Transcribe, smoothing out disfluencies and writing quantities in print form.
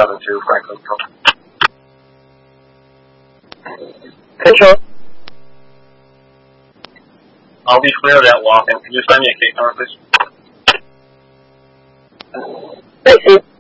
7-2, Franklin. Control. I'll be clear of that walk, and can you send me a case number, please? I see.